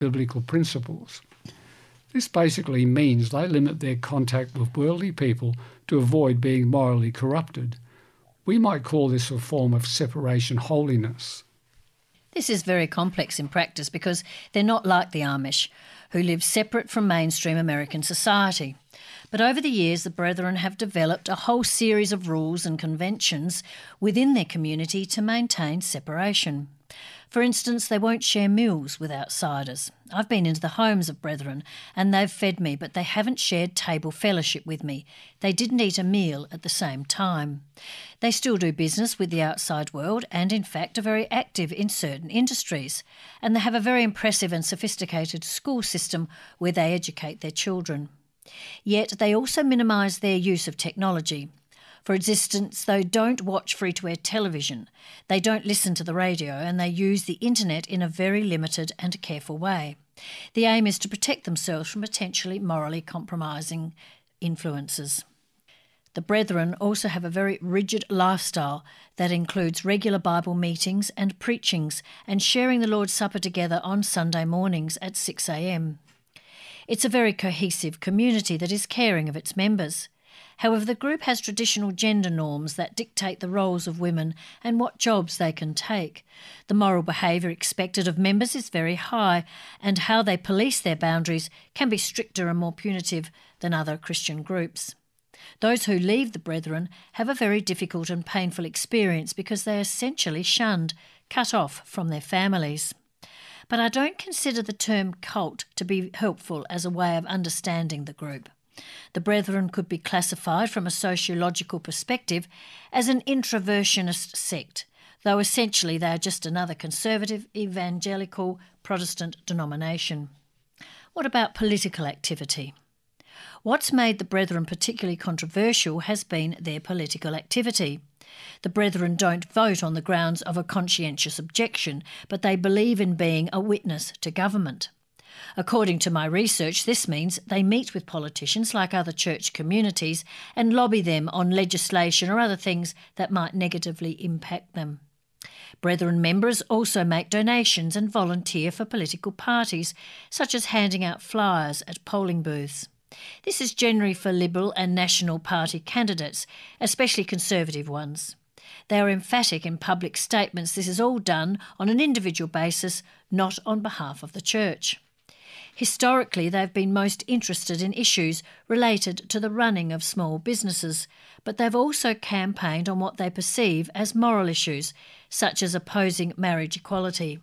biblical principles. This basically means they limit their contact with worldly people to avoid being morally corrupted. We might call this a form of separation holiness. This is very complex in practice because they're not like the Amish, who live separate from mainstream American society. But over the years, the Brethren have developed a whole series of rules and conventions within their community to maintain separation. For instance, they won't share meals with outsiders. I've been into the homes of Brethren and they've fed me, but they haven't shared table fellowship with me. They didn't eat a meal at the same time. They still do business with the outside world and, in fact, are very active in certain industries. And they have a very impressive and sophisticated school system where they educate their children. Yet they also minimise their use of technology. For instance, they don't watch free-to-air television, they don't listen to the radio, and they use the internet in a very limited and careful way. The aim is to protect themselves from potentially morally compromising influences. The Brethren also have a very rigid lifestyle that includes regular Bible meetings and preachings and sharing the Lord's Supper together on Sunday mornings at 6 a.m. It's a very cohesive community that is caring of its members. However, the group has traditional gender norms that dictate the roles of women and what jobs they can take. The moral behaviour expected of members is very high, and how they police their boundaries can be stricter and more punitive than other Christian groups. Those who leave the Brethren have a very difficult and painful experience because they are essentially shunned, cut off from their families. But I don't consider the term cult to be helpful as a way of understanding the group. The Brethren could be classified from a sociological perspective as an introversionist sect, though essentially they are just another conservative, evangelical, Protestant denomination. What about political activity? What's made the Brethren particularly controversial has been their political activity. The Brethren don't vote on the grounds of a conscientious objection, but they believe in being a witness to government. According to my research, this means they meet with politicians like other church communities and lobby them on legislation or other things that might negatively impact them. Brethren members also make donations and volunteer for political parties, such as handing out flyers at polling booths. This is generally for Liberal and National Party candidates, especially Conservative ones. They are emphatic in public statements this is all done on an individual basis, not on behalf of the church. Historically, they've been most interested in issues related to the running of small businesses, but they've also campaigned on what they perceive as moral issues, such as opposing marriage equality.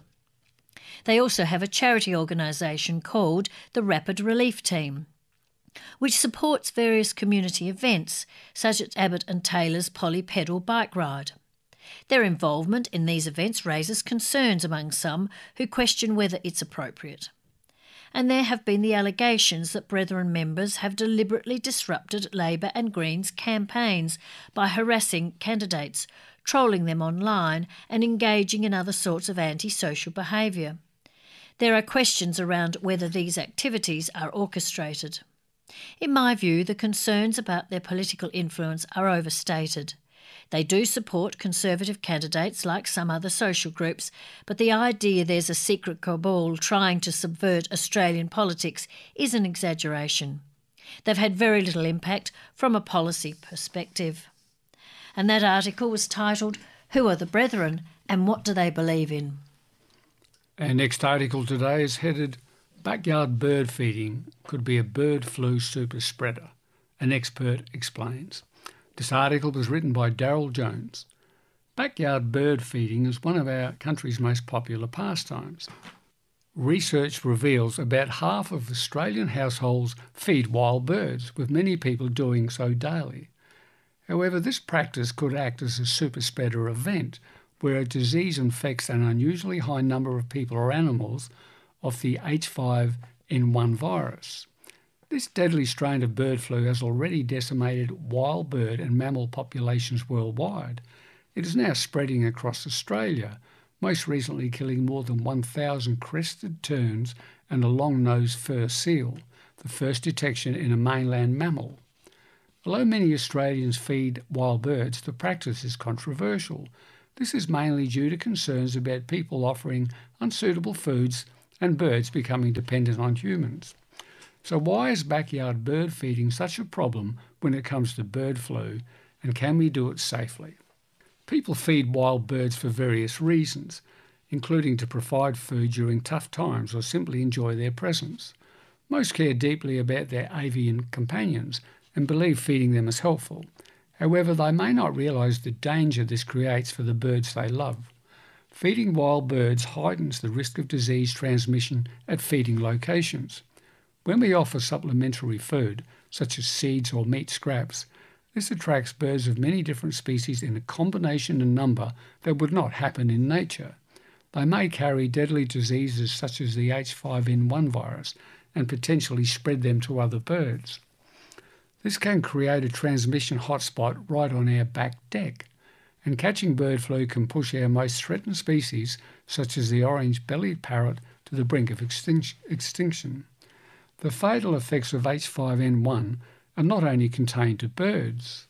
They also have a charity organisation called the Rapid Relief Team, which supports various community events, such as Abbott and Taylor's Polypedal bike ride. Their involvement in these events raises concerns among some who question whether it's appropriate. And there have been the allegations that Brethren members have deliberately disrupted Labor and Greens campaigns by harassing candidates, trolling them online and engaging in other sorts of antisocial behaviour. There are questions around whether these activities are orchestrated. In my view, the concerns about their political influence are overstated. They do support Conservative candidates like some other social groups, but the idea there's a secret cabal trying to subvert Australian politics is an exaggeration. They've had very little impact from a policy perspective. And that article was titled, "Who are the Brethren and what do they believe in?" Our next article today is headed, "Backyard bird feeding could be a bird flu super spreader. An expert explains." This article was written by Daryl Jones. Backyard bird feeding is one of our country's most popular pastimes. Research reveals about half of Australian households feed wild birds, with many people doing so daily. However, this practice could act as a super spreader event where a disease infects an unusually high number of people or animals of the H5N1 virus. This deadly strain of bird flu has already decimated wild bird and mammal populations worldwide. It is now spreading across Australia, most recently killing more than 1,000 crested terns and a long-nosed fur seal, the first detection in a mainland mammal. Although many Australians feed wild birds, the practice is controversial. This is mainly due to concerns about people offering unsuitable foods and birds becoming dependent on humans. So why is backyard bird feeding such a problem when it comes to bird flu, and can we do it safely? People feed wild birds for various reasons, including to provide food during tough times or simply enjoy their presence. Most care deeply about their avian companions and believe feeding them is helpful. However, they may not realise the danger this creates for the birds they love. Feeding wild birds heightens the risk of disease transmission at feeding locations. When we offer supplementary food, such as seeds or meat scraps, this attracts birds of many different species in a combination and number that would not happen in nature. They may carry deadly diseases such as the H5N1 virus and potentially spread them to other birds. This can create a transmission hotspot right on our back deck, and catching bird flu can push our most threatened species, such as the orange-bellied parrot, to the brink of extinction. The fatal effects of H5N1 are not only contained to birds.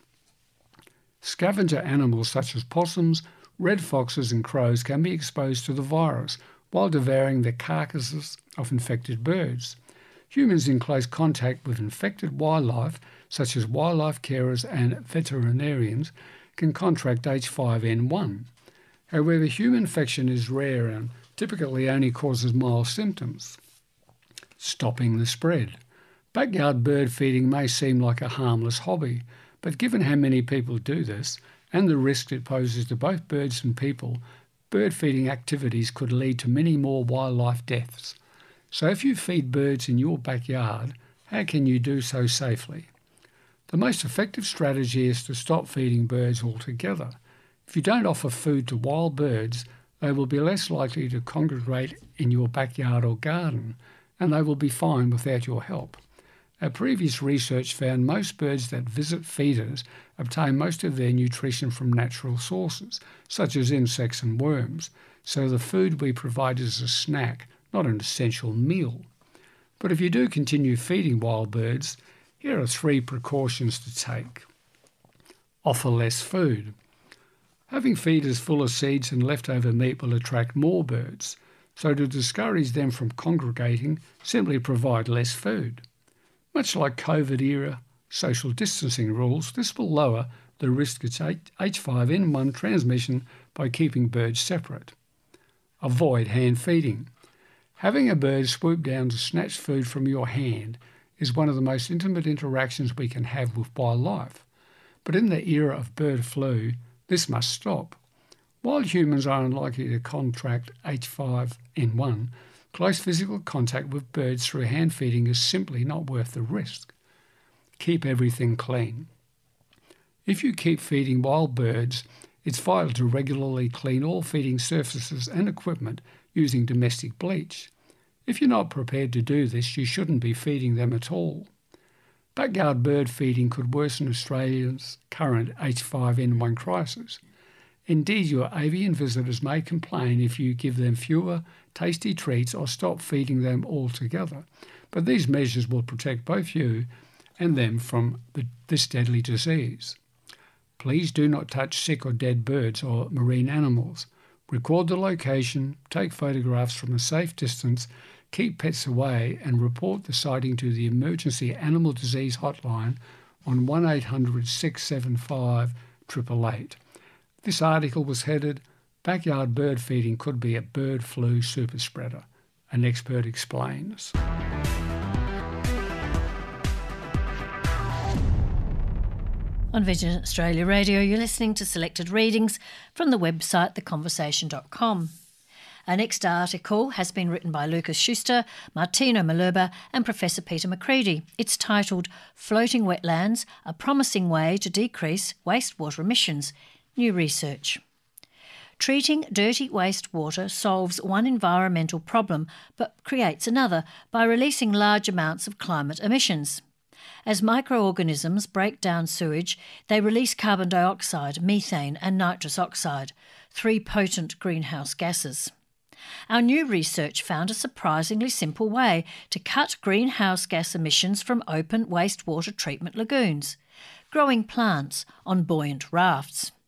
Scavenger animals such as possums, red foxes and crows can be exposed to the virus while devouring the carcasses of infected birds. Humans in close contact with infected wildlife, such as wildlife carers and veterinarians, can contract H5N1. However, human infection is rare and typically only causes mild symptoms. Stopping the spread. Backyard bird feeding may seem like a harmless hobby, but given how many people do this and the risk it poses to both birds and people, bird feeding activities could lead to many more wildlife deaths. So if you feed birds in your backyard, how can you do so safely? The most effective strategy is to stop feeding birds altogether. If you don't offer food to wild birds, they will be less likely to congregate in your backyard or garden, and they will be fine without your help. Our previous research found most birds that visit feeders obtain most of their nutrition from natural sources, such as insects and worms, so the food we provide is a snack, not an essential meal. But if you do continue feeding wild birds, here are 3 precautions to take. Offer less food. Having feeders full of seeds and leftover meat will attract more birds, so to discourage them from congregating, simply provide less food. Much like COVID-era social distancing rules, this will lower the risk of H5N1 transmission by keeping birds separate. Avoid hand feeding. Having a bird swoop down to snatch food from your hand is one of the most intimate interactions we can have with wildlife. But in the era of bird flu, this must stop. While humans are unlikely to contract H5N1, close physical contact with birds through hand feeding is simply not worth the risk. Keep everything clean. If you keep feeding wild birds, it's vital to regularly clean all feeding surfaces and equipment using domestic bleach. If you're not prepared to do this, you shouldn't be feeding them at all. Backyard bird feeding could worsen Australia's current H5N1 crisis. Indeed, your avian visitors may complain if you give them fewer tasty treats or stop feeding them altogether. But these measures will protect both you and them from this deadly disease. Please do not touch sick or dead birds or marine animals. Record the location, take photographs from a safe distance, keep pets away, and report the sighting to the Emergency Animal Disease Hotline on 1800 675 888. This article was headed, "Backyard Bird Feeding Could Be a Bird Flu Super Spreader. An Expert Explains." On Vision Australia Radio, you're listening to selected readings from the website theconversation.com. Our next article has been written by Lucas Schuster, Martino Malerba and Professor Peter McCready. It's titled "Floating Wetlands, a Promising Way to Decrease Wastewater Emissions. New Research." Treating dirty wastewater solves one environmental problem but creates another by releasing large amounts of climate emissions. As microorganisms break down sewage, they release carbon dioxide, methane and nitrous oxide, 3 potent greenhouse gases. Our new research found a surprisingly simple way to cut greenhouse gas emissions from open wastewater treatment lagoons: growing plants on buoyant rafts.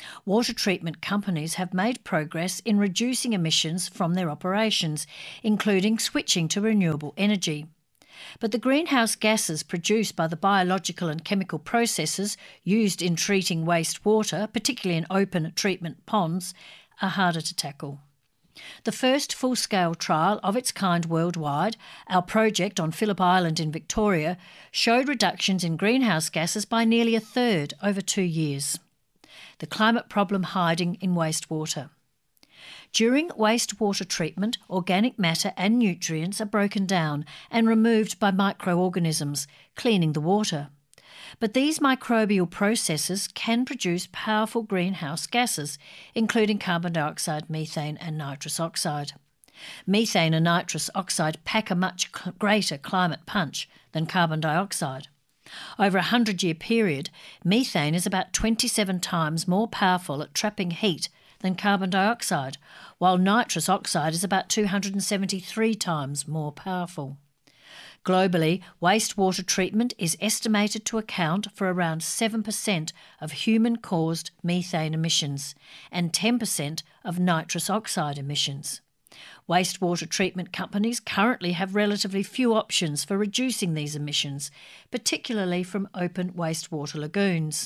Water treatment companies have made progress in reducing emissions from their operations, including switching to renewable energy. But the greenhouse gases produced by the biological and chemical processes used in treating wastewater, particularly in open treatment ponds, are harder to tackle. The first full-scale trial of its kind worldwide, our project on Phillip Island in Victoria, showed reductions in greenhouse gases by nearly a third over 2 years. The climate problem hiding in wastewater. During wastewater treatment, organic matter and nutrients are broken down and removed by microorganisms, cleaning the water. But these microbial processes can produce powerful greenhouse gases, including carbon dioxide, methane and nitrous oxide. Methane and nitrous oxide pack a much greater climate punch than carbon dioxide. Over a 100-year period, methane is about 27 times more powerful at trapping heat than carbon dioxide, while nitrous oxide is about 273 times more powerful. Globally, wastewater treatment is estimated to account for around 7% of human-caused methane emissions and 10% of nitrous oxide emissions. Wastewater treatment companies currently have relatively few options for reducing these emissions, particularly from open wastewater lagoons.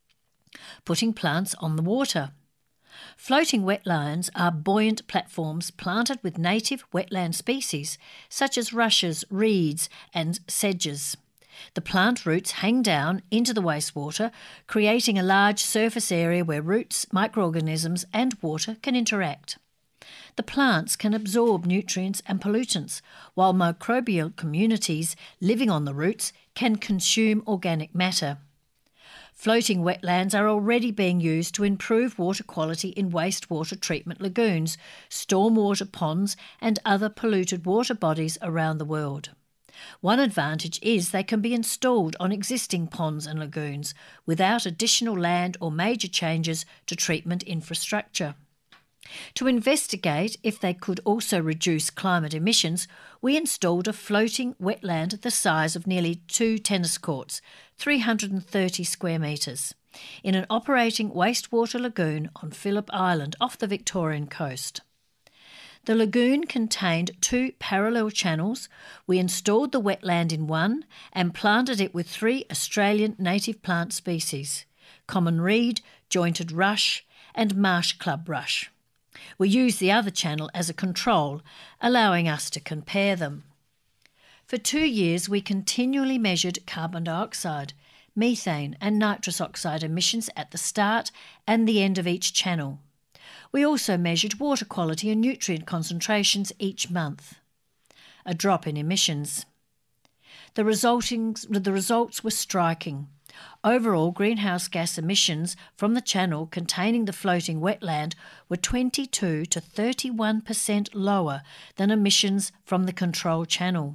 Putting plants on the water. Floating wetlands are buoyant platforms planted with native wetland species such as rushes, reeds and sedges. The plant roots hang down into the wastewater, creating a large surface area where roots, microorganisms and water can interact. The plants can absorb nutrients and pollutants, while microbial communities living on the roots can consume organic matter. Floating wetlands are already being used to improve water quality in wastewater treatment lagoons, stormwater ponds and other polluted water bodies around the world. One advantage is they can be installed on existing ponds and lagoons without additional land or major changes to treatment infrastructure. To investigate if they could also reduce climate emissions, we installed a floating wetland the size of nearly 2 tennis courts, 330 square metres, in an operating wastewater lagoon on Phillip Island off the Victorian coast. The lagoon contained 2 parallel channels. We installed the wetland in one and planted it with 3 Australian native plant species, common reed, jointed rush and marsh club rush. We used the other channel as a control, allowing us to compare them. For 2 years, we continually measured carbon dioxide, methane and nitrous oxide emissions at the start and the end of each channel. We also measured water quality and nutrient concentrations each month. A drop in emissions. The results were striking. Overall, greenhouse gas emissions from the channel containing the floating wetland were 22 to 31% lower than emissions from the control channel.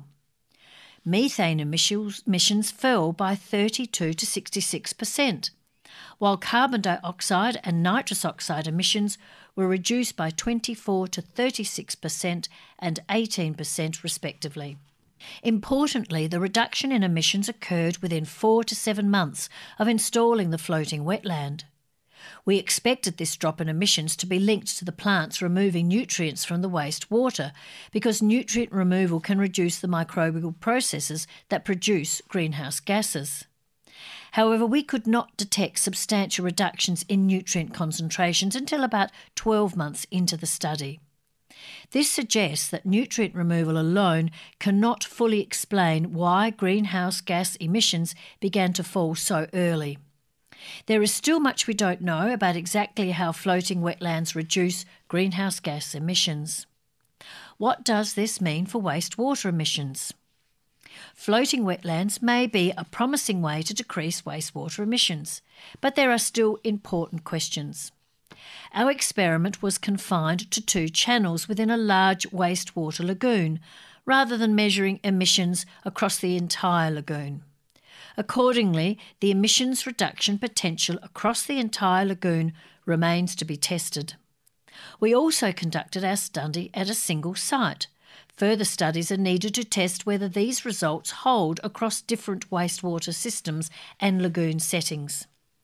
Methane emissions fell by 32 to 66%, while carbon dioxide and nitrous oxide emissions were reduced by 24 to 36% and 18% respectively. Importantly, the reduction in emissions occurred within 4 to 7 months of installing the floating wetland. We expected this drop in emissions to be linked to the plants removing nutrients from the wastewater, because nutrient removal can reduce the microbial processes that produce greenhouse gases. However, we could not detect substantial reductions in nutrient concentrations until about 12 months into the study. This suggests that nutrient removal alone cannot fully explain why greenhouse gas emissions began to fall so early. There is still much we don't know about exactly how floating wetlands reduce greenhouse gas emissions. What does this mean for wastewater emissions? Floating wetlands may be a promising way to decrease wastewater emissions, but there are still important questions. Our experiment was confined to 2 channels within a large wastewater lagoon, rather than measuring emissions across the entire lagoon. Accordingly, the emissions reduction potential across the entire lagoon remains to be tested. We also conducted our study at a single site. Further studies are needed to test whether these results hold across different wastewater systems and lagoon settings.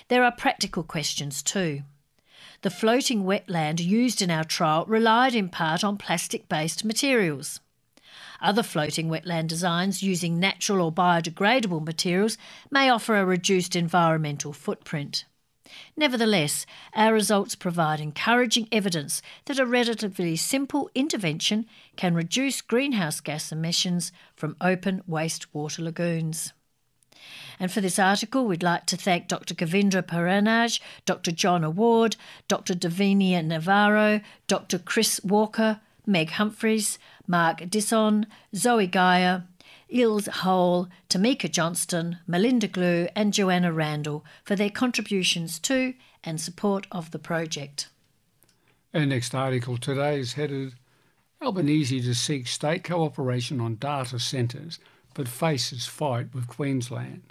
There are practical questions too. The floating wetland used in our trial relied in part on plastic-based materials. Other floating wetland designs using natural or biodegradable materials may offer a reduced environmental footprint. Nevertheless, our results provide encouraging evidence that a relatively simple intervention can reduce greenhouse gas emissions from open wastewater lagoons. And for this article, we'd like to thank Dr. Kavindra Paranaj, Dr. John Award, Dr. Davinia Navarro, Dr. Chris Walker, Meg Humphreys, Mark Disson, Zoe Geyer, Ilse Hole, Tamika Johnston, Melinda Glue and Joanna Randall for their contributions to and support of the project. Our next article today is headed Albanese to seek state cooperation on data centres but faces fight with Queensland.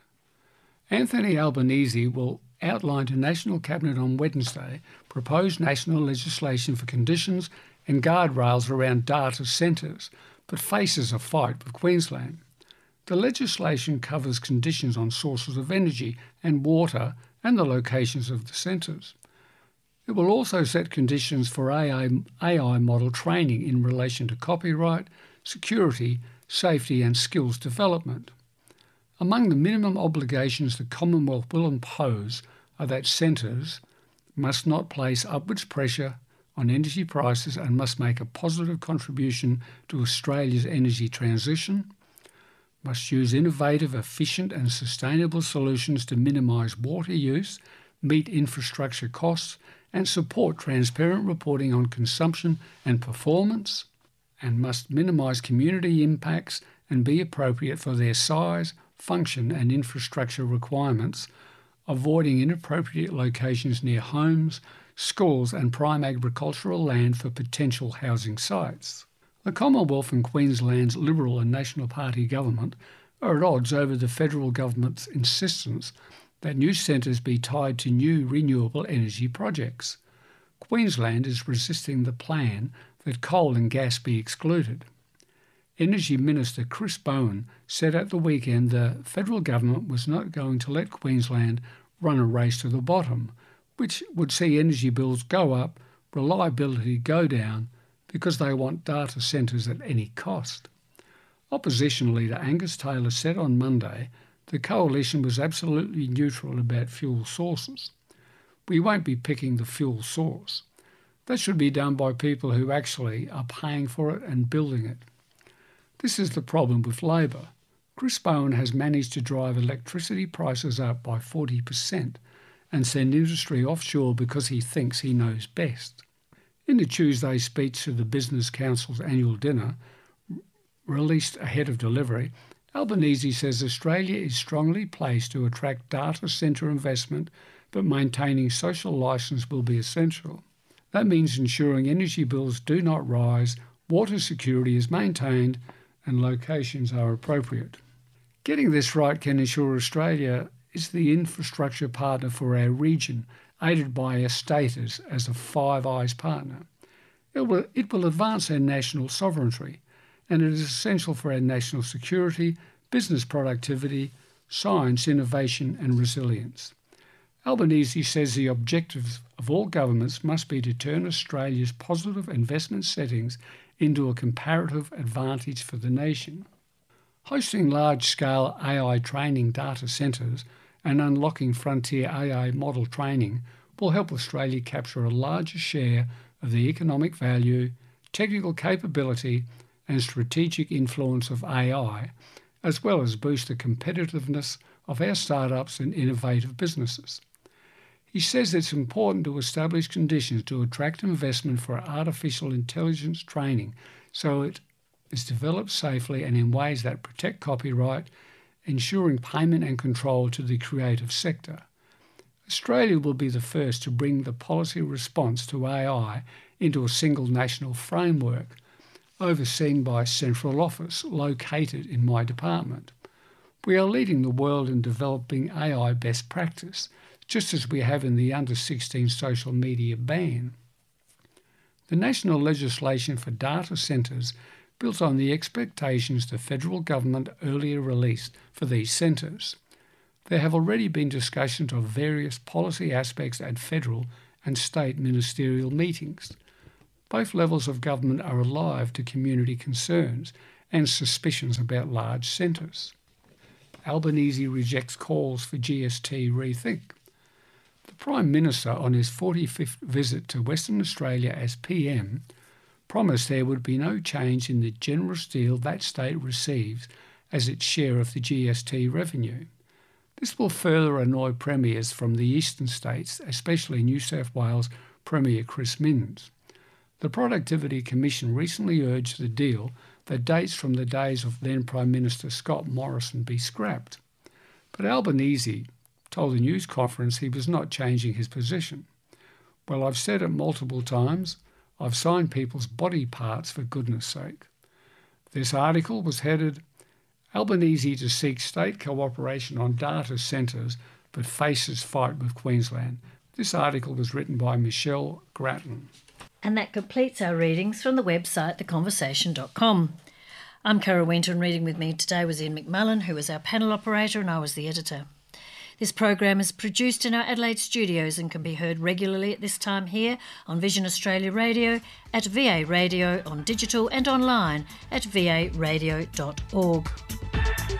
Anthony Albanese will outline to National Cabinet on Wednesday proposed national legislation for conditions and guardrails around data centres, but faces a fight with Queensland. The legislation covers conditions on sources of energy and water and the locations of the centres. It will also set conditions for AI model training in relation to copyright, security, safety and skills development. Among the minimum obligations the Commonwealth will impose are that centres must not place upwards pressure on energy prices and must make a positive contribution to Australia's energy transition, must use innovative, efficient and sustainable solutions to minimise water use, meet infrastructure costs and support transparent reporting on consumption and performance, and must minimise community impacts and be appropriate for their size, function and infrastructure requirements, avoiding inappropriate locations near homes, schools and prime agricultural land for potential housing sites. The Commonwealth and Queensland's Liberal and National Party government are at odds over the federal government's insistence that new centres be tied to new renewable energy projects. Queensland is resisting the plan that coal and gas be excluded. Energy Minister Chris Bowen said at the weekend the federal government was not going to let Queensland run a race to the bottom, which would see energy bills go up, reliability go down, because they want data centres at any cost. Opposition leader Angus Taylor said on Monday the coalition was absolutely neutral about fuel sources. We won't be picking the fuel source. That should be done by people who actually are paying for it and building it. This is the problem with Labor. Chris Bowen has managed to drive electricity prices up by 40% and send industry offshore because he thinks he knows best. In a Tuesday speech to the Business Council's annual dinner, released ahead of delivery, Albanese says Australia is strongly placed to attract data centre investment, but maintaining social licence will be essential. That means ensuring energy bills do not rise, water security is maintained, and locations are appropriate. Getting this right can ensure Australia is the infrastructure partner for our region, aided by our status as a Five Eyes partner. It will advance our national sovereignty, and it is essential for our national security, business productivity, science, innovation and resilience. Albanese says the objective of all governments must be to turn Australia's positive investment settings into a comparative advantage for the nation. Hosting large-scale AI training data centres and unlocking frontier AI model training will help Australia capture a larger share of the economic value, technical capability and strategic influence of AI, as well as boost the competitiveness of our startups and innovative businesses. He says it's important to establish conditions to attract investment for artificial intelligence training so it is developed safely and in ways that protect copyright, ensuring payment and control to the creative sector. Australia will be the first to bring the policy response to AI into a single national framework, overseen by a central office located in my department. We are leading the world in developing AI best practice, just as we have in the under-16 social media ban. The national legislation for data centres built on the expectations the federal government earlier released for these centres. There have already been discussions of various policy aspects at federal and state ministerial meetings. Both levels of government are alive to community concerns and suspicions about large centres. Albanese rejects calls for GST rethink. The Prime Minister, on his 45th visit to Western Australia as PM, promised there would be no change in the generous deal that state receives as its share of the GST revenue. This will further annoy premiers from the eastern states, especially New South Wales Premier Chris Minns. The Productivity Commission recently urged the deal that dates from the days of then Prime Minister Scott Morrison be scrapped. But Albanese told a news conference he was not changing his position. Well, I've said it multiple times, I've signed people's body parts for goodness sake. This article was headed, Albanese to seek state cooperation on data centres but faces fight with Queensland. This article was written by Michelle Grattan. And that completes our readings from the website theconversation.com. I'm Cara Winter, and reading with me today was Ian McMullen, who was our panel operator, and I was the editor. This program is produced in our Adelaide studios and can be heard regularly at this time here on Vision Australia Radio, at VA Radio on digital and online at varadio.org.